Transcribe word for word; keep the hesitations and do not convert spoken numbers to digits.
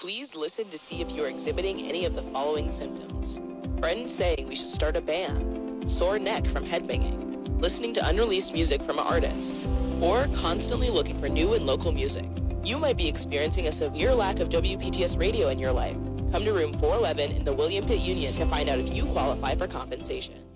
Please listen to see if you are exhibiting any of the following symptoms. Friends saying we should start a band, sore neck from headbanging, listening to unreleased music from an artist, or constantly looking for new and local music. You might be experiencing a severe lack of W P T S radio in your life. Come to room four eleven in the William Pitt Union to find out if you qualify for compensation.